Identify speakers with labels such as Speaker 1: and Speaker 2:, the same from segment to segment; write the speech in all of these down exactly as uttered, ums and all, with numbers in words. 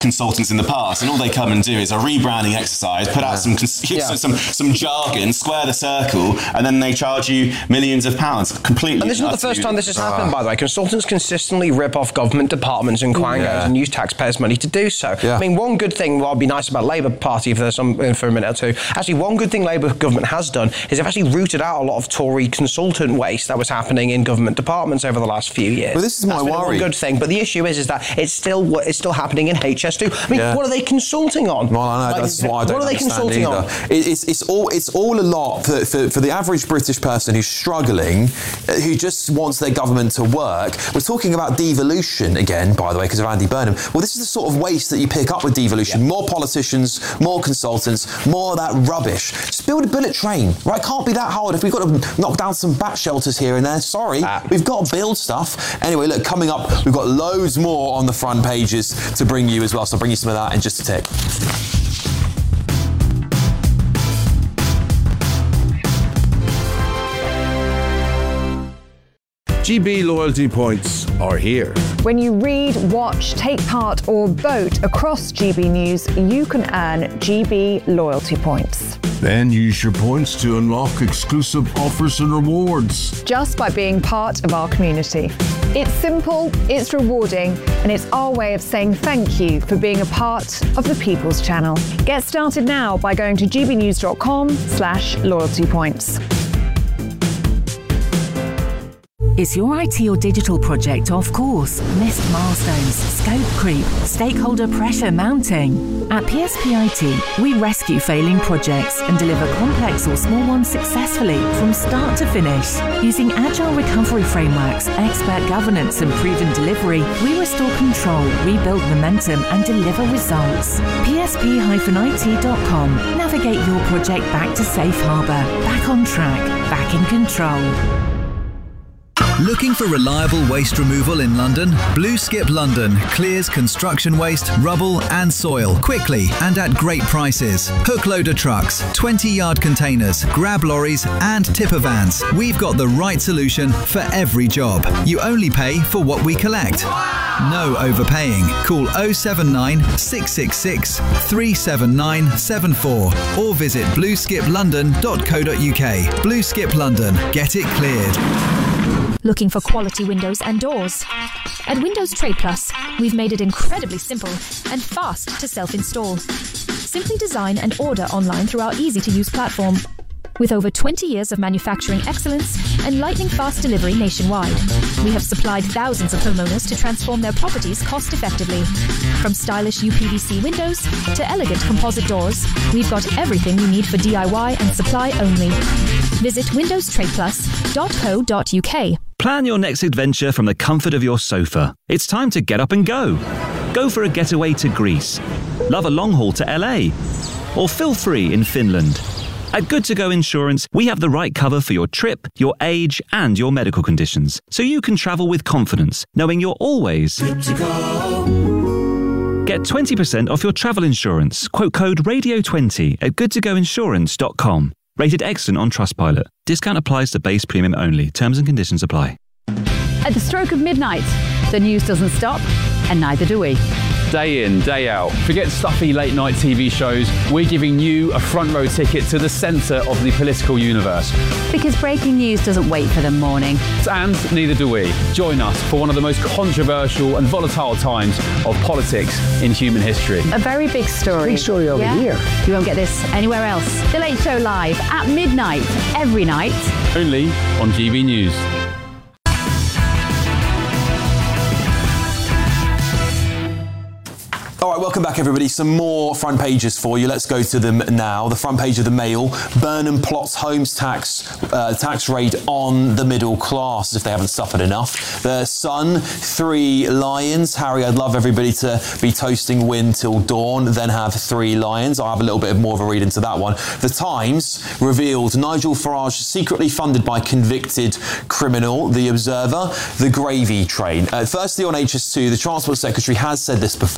Speaker 1: consultants in the past, and all they come and do is a rebranding exercise, put out some cons- yeah. some some jargon, square the circle, and then they charge you millions of pounds. Completely.
Speaker 2: And this is not the first time this has happened, uh, by the way. Consultants consistently rip off government departments and quangos yeah. and use taxpayers' money to do so. Yeah. I mean, one good thing, what would be nice about Labour Party for, some, for a minute or two, actually one good thing Labour government has done is they've actually rooted out a lot of Tory consultant waste that was happening in government departments over the last few years.
Speaker 3: Well, this is my
Speaker 2: That's been
Speaker 3: worry.
Speaker 2: One good thing, but the issue is, is that it's still it's still happening in H S two. I mean, yeah. what are they consulting on?
Speaker 3: Well, I know like, that's why I don't
Speaker 2: What are they consulting
Speaker 3: either.
Speaker 2: on?
Speaker 3: It, it's it's all it's all a lot for, for for the average British person who's struggling, who just wants their government to work. We're talking about devolution again, by the way, because of Andy Burnham. Well, this is the sort of waste that you pick up with devolution. Yeah. More politicians, more consultants, more of that rubbish. Just build a bullet train, right? Can't be that hard. If we've got to knock down some bat shelters here and there, sorry, ah. we've got to build stuff. Anyway, look, coming up, we've got loads more on the front pages to bring you as well, so I'll bring you some of that in just a tick.
Speaker 4: G B loyalty points are here.
Speaker 5: When you read, watch, take part or vote across G B News, you can earn G B loyalty points.
Speaker 4: Then use your points to unlock exclusive offers and rewards.
Speaker 5: Just by being part of our community. It's simple, it's rewarding, and it's our way of saying thank you for being a part of the People's Channel. Get started now by going to gbnews.com slash loyalty points.
Speaker 6: Is your I T or digital project off course? Missed milestones, scope creep, stakeholder pressure mounting? At P S P I T, we rescue failing projects and deliver complex or small ones successfully from start to finish. Using agile recovery frameworks, expert governance and proven delivery, we restore control, rebuild momentum and deliver results. P S P I T dot com. Navigate your project back to safe harbour, back on track, back in control.
Speaker 7: Looking for reliable waste removal in London? Blue Skip London clears construction waste, rubble and soil quickly and at great prices. Hook loader trucks, twenty yard containers, grab lorries and tipper vans. We've got the right solution for every job. You only pay for what we collect. No overpaying. Call oh seven nine, six six six, three seven nine seven four or visit blue skip london dot co dot uk. Blue Skip London. Get it cleared.
Speaker 8: Looking for quality windows and doors? At Windows Trade Plus, we've made it incredibly simple and fast to self-install. Simply design and order online through our easy-to-use platform. With over twenty years of manufacturing excellence and lightning-fast delivery nationwide, we have supplied thousands of homeowners to transform their properties cost-effectively. From stylish U P V C windows to elegant composite doors, we've got everything you need for D I Y and supply only. Visit windows trade plus dot co dot uk.
Speaker 9: Plan your next adventure from the comfort of your sofa. It's time to get up and go. Go for a getaway to Greece. Love a long haul to L A. Or feel free in Finland. At Good To Go Insurance, we have the right cover for your trip, your age, and your medical conditions, so you can travel with confidence, knowing you're always good to go. Get twenty percent off your travel insurance. Quote code radio twenty at good to go insurance dot com. Rated excellent on Trustpilot. Discount applies to base premium only. Terms and conditions apply.
Speaker 10: At the stroke of midnight, the news doesn't stop, and neither do we.
Speaker 11: Day in, day out. Forget stuffy late night T V shows. We're giving you a front row ticket to the centre of the political universe.
Speaker 10: Because breaking news doesn't wait for the morning.
Speaker 11: And neither do we. Join us for one of the most controversial and volatile times of politics in human history.
Speaker 10: A very big story.
Speaker 12: Big story over
Speaker 10: yeah?
Speaker 12: here.
Speaker 10: You won't get this anywhere else. The Late Show live at midnight, every night.
Speaker 11: Only on G B News.
Speaker 3: All right, welcome back, everybody. Some more front pages for you. Let's go to them now. The front page of the Mail. Burnham plots homes tax uh, tax raid on the middle class, as if they haven't suffered enough. The Sun, three lions. Harry, I'd love everybody to be toasting win till dawn, then have three lions. I'll have a little bit more of a read into that one. The Times revealed Nigel Farage secretly funded by convicted criminal. The Observer, the gravy train. Uh, firstly, on H S two, the Transport Secretary has said this before.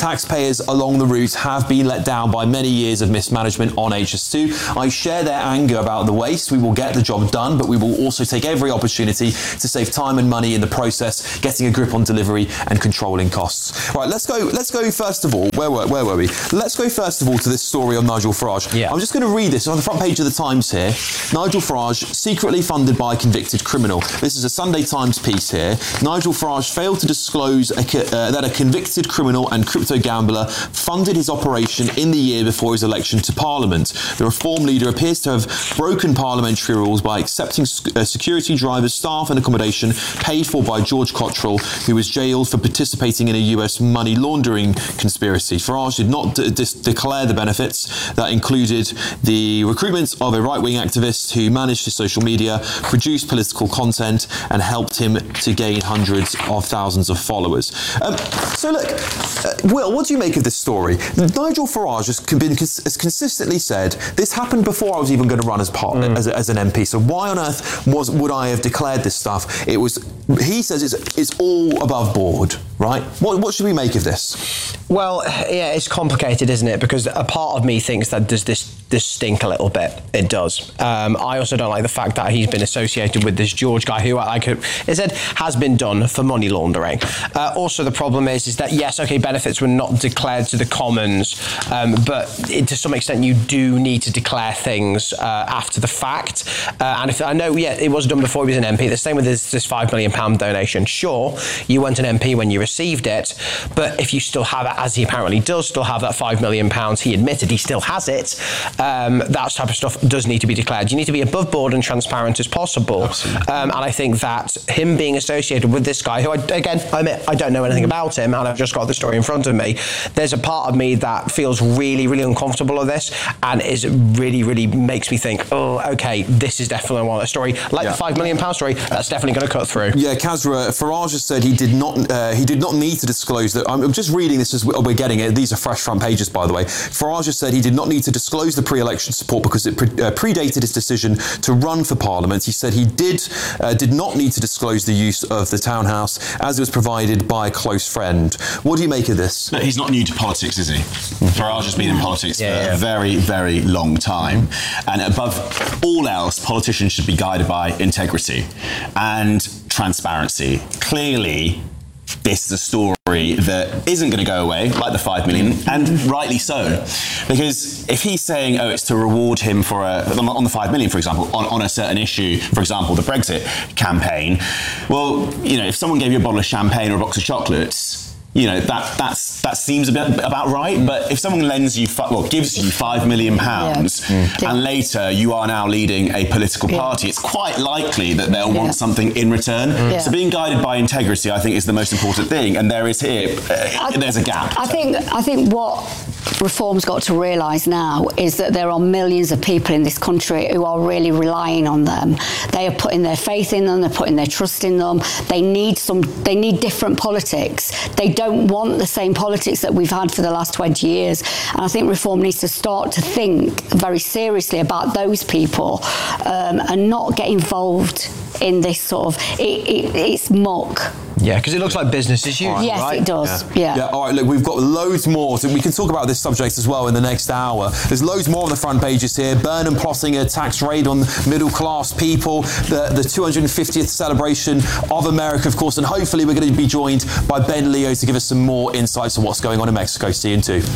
Speaker 3: taxpayers along the route have been let down by many years of mismanagement on H S two. I share their anger about the waste. We will get the job done, but we will also take every opportunity to save time and money in the process, getting a grip on delivery and controlling costs. Right, let's go. Let's go first of all. Where were where were we? Let's go first of all to this story on Nigel Farage.
Speaker 2: Yeah.
Speaker 3: I'm just going to read this on the front page of the Times here. Nigel Farage secretly funded by a convicted criminal. This is a Sunday Times piece here. Nigel Farage failed to disclose a, uh, that a convicted criminal and crypto gambler funded his operation in the year before his election to Parliament. The Reform leader appears to have broken parliamentary rules by accepting uh, security drivers, staff and accommodation paid for by George Cottrell, who was jailed for participating in a U S money laundering conspiracy. Farage did not d- dis- declare the benefits that included the recruitment of a right-wing activist who managed his social media, produced political content and helped him to gain hundreds of thousands of followers. Um, so look, uh, Will, what do you make of this story? Nigel Farage has, been, has consistently said, this happened before I was even going to run as, part, mm. as, as an M P, so why on earth was would I have declared this stuff? It was, he says it's, it's all above board, right? What, what should we make of this?
Speaker 2: Well, yeah, it's complicated, isn't it? Because a part of me thinks that does this this stink a little bit. It does. Um, I also don't like the fact that he's been associated with this George guy who, like it said, has been done for money laundering. Uh, also, the problem is, is that, yes, okay, benefits were not declared to the Commons, um, but it, to some extent you do need to declare things uh, after the fact. Uh, and if I know, yeah, it was done before he was an M P. The same with this, this five million pound donation. Sure, you weren't an M P when you received it, but if you still have it, as he apparently does still have that five million pounds, he admitted he still has it, um, that type of stuff does need to be declared. You need to be above board and transparent as possible. Um, and I think that him being associated with this guy, who I, again, I admit I don't know anything about him, and I've just got the story in front of me, there's a part of me that feels really, really uncomfortable of this, and is really, really makes me think, oh, okay, this is definitely one a story like yeah. the five million pound story. That's definitely going to cut through.
Speaker 3: Yeah, Kazra, Farage has said he did not uh, he did not need to disclose that. I'm just reading this as we're getting it. These are fresh front pages, by the way. Farage has said he did not need to disclose the pre-election support because it pre- uh, predated his decision to run for Parliament. He said he did uh, did not need to disclose the use of the townhouse as it was provided by a close friend. What do you make of this?
Speaker 1: No, he's not new to politics, is he? Farage has been in politics
Speaker 2: yeah,
Speaker 1: for
Speaker 2: yeah.
Speaker 1: a very, very long time. And above all else, politicians should be guided by integrity and transparency. Clearly, this is a story that isn't going to go away, like the five million, and rightly so. Because if he's saying, oh, it's to reward him for a, on the five million, for example, on, on a certain issue, for example, the Brexit campaign, well, you know, if someone gave you a bottle of champagne or a box of chocolates, you know, that that's that seems a bit about right. Mm. But if someone lends you, fi- well, gives you five million pounds, yeah. mm. and later you are now leading a political yeah. party, it's quite likely that they'll yeah. want something in return. Mm. Yeah. So being guided by integrity, I think, is the most important thing. And there is here, uh, I, there's a gap.
Speaker 12: I think I think what Reform's got to realise now is that there are millions of people in this country who are really relying on them. They are putting their faith in them. They're putting their trust in them. They need some. They need different politics. They don't don't want the same politics that we've had for the last twenty years. And I think Reform needs to start to think very seriously about those people um, and not get involved in this sort of, it, it, it's muck.
Speaker 2: Yeah, because it looks like business as usual,
Speaker 12: Yes,
Speaker 2: right?
Speaker 12: it does, yeah.
Speaker 3: yeah. Yeah, all right, look, we've got loads more. So we can talk about this subject as well in the next hour. There's loads more on the front pages here. Burnham plotting a tax raid on middle-class people, the, the two hundred fiftieth celebration of America, of course, and hopefully we're going to be joined by Ben Leo to give us some more insights on what's going on in Mexico. See you in two.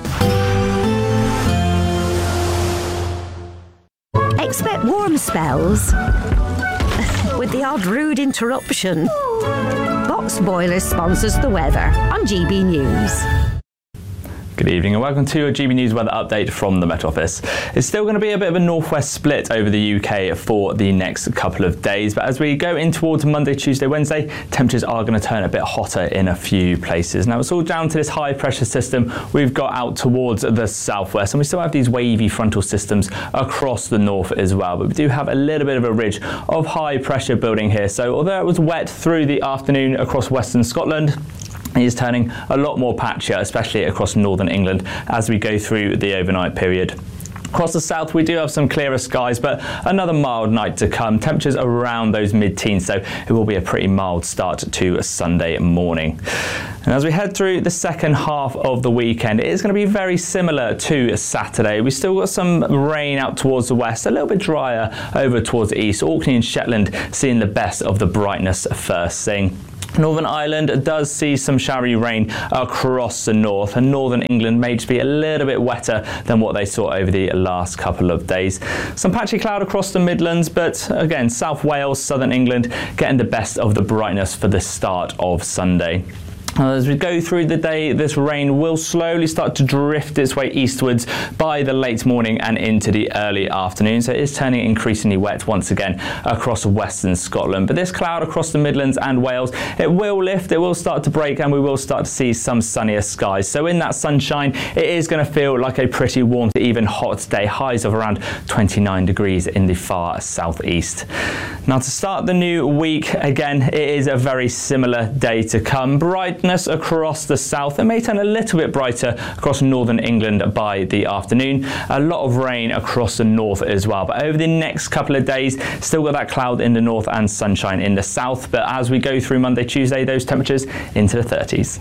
Speaker 13: Expect warm spells with the odd rude interruption. Box Boilers sponsors the weather on G B News.
Speaker 14: Good evening and welcome to your G B News weather update from the Met Office. It's still going to be a bit of a northwest split over the U K for the next couple of days, but as we go in towards Monday, Tuesday, Wednesday, temperatures are going to turn a bit hotter in a few places. Now it's all down to this high pressure system we've got out towards the southwest, and we still have these wavy frontal systems across the north as well, but we do have a little bit of a ridge of high pressure building here. So although it was wet through the afternoon across western Scotland, it is turning a lot more patchier, especially across northern England as we go through the overnight period. Across the south, we do have some clearer skies, but another mild night to come. Temperatures around those mid-teens, so it will be a pretty mild start to a Sunday morning. And as we head through the second half of the weekend, it is going to be very similar to Saturday. We've still got some rain out towards the west, a little bit drier over towards the east. Orkney and Shetland seeing the best of the brightness first thing. Northern Ireland does see some showery rain across the north, and northern England may just be a little bit wetter than what they saw over the last couple of days. Some patchy cloud across the Midlands, but again, South Wales, southern England getting the best of the brightness for the start of Sunday. As we go through the day, this rain will slowly start to drift its way eastwards by the late morning and into the early afternoon. So it is turning increasingly wet once again across western Scotland. But this cloud across the Midlands and Wales, it will lift, it will start to break, and we will start to see some sunnier skies. So in that sunshine, it is going to feel like a pretty warm to even hot day. Highs of around twenty-nine degrees in the far southeast. Now to start the new week, again, it is a very similar day to come. Brightness across the south. It may turn a little bit brighter across northern England by the afternoon. A lot of rain across the north as well. But over the next couple of days, still got that cloud in the north and sunshine in the south. But as we go through Monday, Tuesday, those temperatures into the thirties.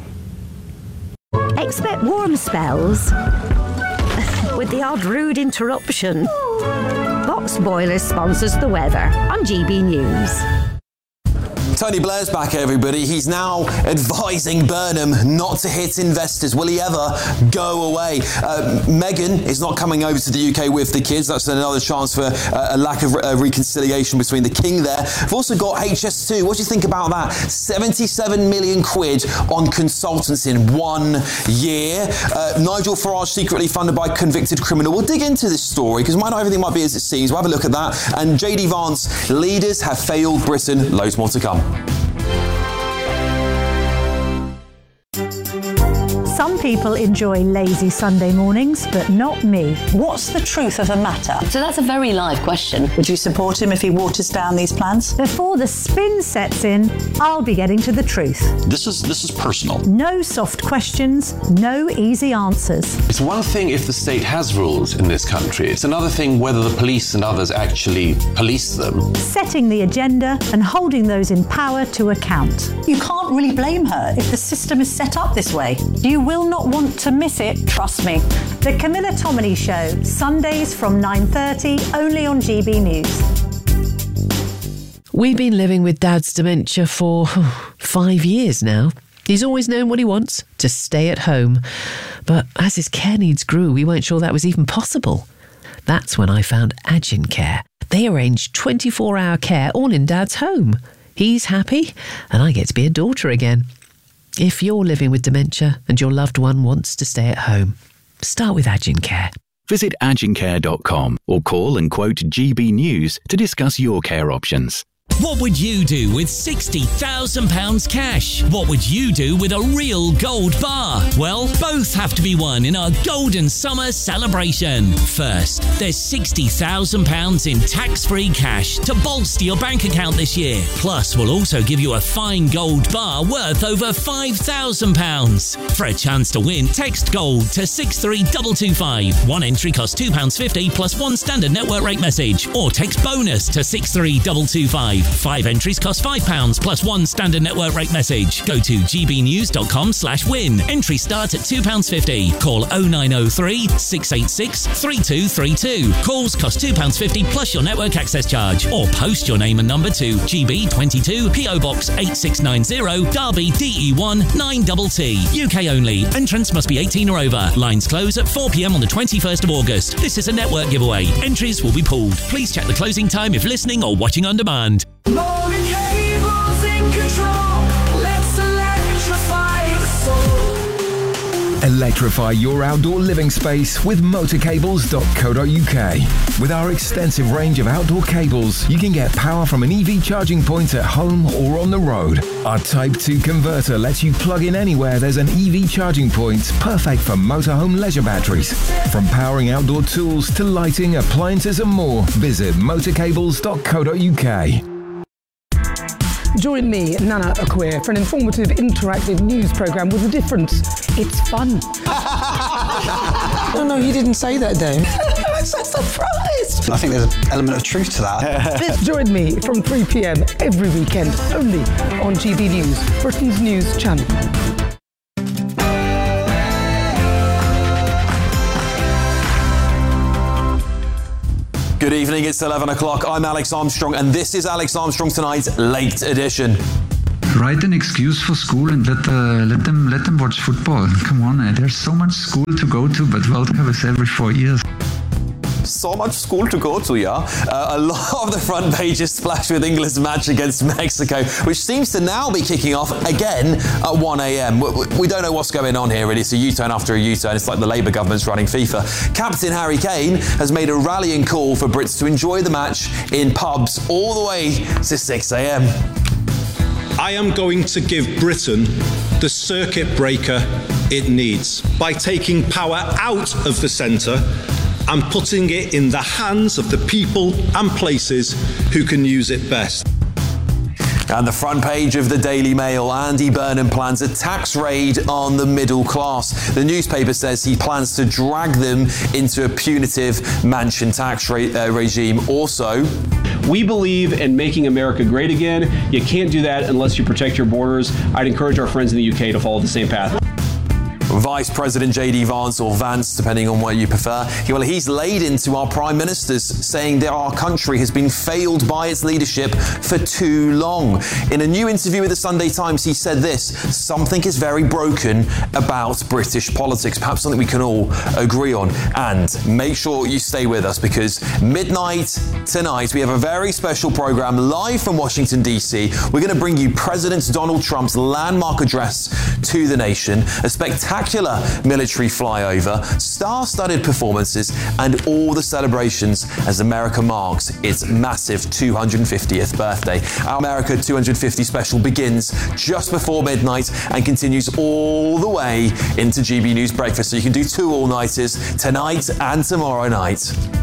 Speaker 13: Expect warm spells with the odd rude interruption. Box Boilers sponsors the weather on G B News.
Speaker 3: Tony Blair's back, everybody. He's now advising Burnham not to hit investors. Will he ever go away? Uh, Meghan is not coming over to the U K with the kids. That's another chance for uh, a lack of uh, reconciliation between the king there. We've also got H S two. What do you think about that? seventy-seven million quid on consultants in one year. Uh, Nigel Farage secretly funded by convicted criminal. We'll dig into this story because not everything might be as it seems. We'll have a look at that. And J D Vance, leaders have failed Britain. Loads more to come.
Speaker 15: Some people enjoy lazy Sunday mornings, but not me.
Speaker 16: What's the truth of the matter?
Speaker 17: So that's a very live question.
Speaker 16: Would you support him if he waters down these plans?
Speaker 15: Before the spin sets in, I'll be getting to the truth.
Speaker 18: This is this is personal.
Speaker 15: No soft questions, no easy answers.
Speaker 18: It's one thing if the state has rules in this country. It's another thing whether the police and others actually police them.
Speaker 15: Setting the agenda and holding those in power to account.
Speaker 16: You can't really blame her if the system is set up this way. You will not want to miss it, trust me.
Speaker 15: The Camilla Tominey Show, Sundays from nine thirty, only on G B News.
Speaker 19: We've been living with Dad's dementia for oh, five years now. He's always known what he wants, to stay at home. But as his care needs grew, we weren't sure that was even possible. That's when I found Agin Care. They arrange twenty-four hour care all in Dad's home. He's happy, and I get to be a daughter again. If you're living with dementia and your loved one wants to stay at home, start with Agin Care.
Speaker 20: Visit agin care dot com or call and quote G B News to discuss your care options.
Speaker 21: What would you do with sixty thousand pounds cash? What would you do with a real gold bar? Well, both have to be won in our Golden Summer celebration. First, there's sixty thousand pounds in tax-free cash to bolster your bank account this year. Plus, we'll also give you a fine gold bar worth over five thousand pounds. For a chance to win, text GOLD to six three two two five. One entry costs two pounds fifty plus one standard network rate message. Or text BONUS to six three two two five. Five entries cost five pounds plus one standard network rate message. Go to g b news dot com slash win. Entry start at two pounds fifty. Call oh nine oh three, six eight six, three two three two. Calls cost two pounds fifty plus your network access charge. Or post your name and number to G B twenty-two, P O Box eight six nine zero, Derby D E one nine T T. U K only. Entrance must be eighteen or over. Lines close at four p m on the twenty-first of August. This is a network giveaway. Entries will be pooled. Please check the closing time if listening or watching on demand.
Speaker 22: Moving cables in control. Let's electrify the soul.
Speaker 23: Electrify your outdoor living space with motor cables dot co dot u k. With our extensive range of outdoor cables, you can get power from an E V charging point at home or on the road. Our Type two converter lets you plug in anywhere there's an E V charging point, perfect for motorhome leisure batteries. From powering outdoor tools to lighting, appliances and more, visit motor cables dot co dot u k.
Speaker 24: Join me, Nana Acquia, for an informative, interactive news programme with a difference. It's fun.
Speaker 25: No, no, he didn't say that, Dave.
Speaker 24: I said
Speaker 4: surprised. I think there's an element of truth to that.
Speaker 24: Join me from three p.m. every weekend, only on G B News, Britain's news channel.
Speaker 3: Good evening, it's eleven o'clock. I'm Alex Armstrong, and this is Alex Armstrong Tonight's Late Edition.
Speaker 5: Write an excuse for school and let uh, let them let them watch football. Come on, uh, there's so much school to go to, but World Cup is every four years.
Speaker 3: So much school to go to, yeah. Uh, a lot of the front pages splashed with England's match against Mexico, which seems to now be kicking off again at one a.m. We, we don't know what's going on here, really. It's a U-turn after a U-turn. It's like the Labour government's running FIFA. Captain Harry Kane has made a rallying call for Brits to enjoy the match in pubs all the way to six a.m.
Speaker 6: I am going to give Britain the circuit breaker it needs by taking power out of the centre and putting it in the hands of the people and places who can use it best.
Speaker 3: And the front page of the Daily Mail, Andy Burnham plans a tax raid on the middle class. The newspaper says he plans to drag them into a punitive Manchin tax re- uh, regime. Also,
Speaker 7: we believe in making America great again. You can't do that unless you protect your borders. I'd encourage our friends in the U K to follow the same path.
Speaker 3: Vice President J D Vance, or Vance, depending on what you prefer, he, well, he's laid into our Prime Ministers, saying that our country has been failed by its leadership for too long. In a new interview with the Sunday Times, he said this: something is very broken about British politics, perhaps something we can all agree on. And make sure you stay with us, because midnight tonight, we have a very special programme live from Washington, D C. We're going to bring you President Donald Trump's landmark address to the nation, a spectacular military flyover, star-studded performances, and all the celebrations as America marks its massive two hundred fiftieth birthday. Our America two hundred fifty special begins just before midnight and continues all the way into G B News Breakfast, so you can do two all-nighters tonight and tomorrow night.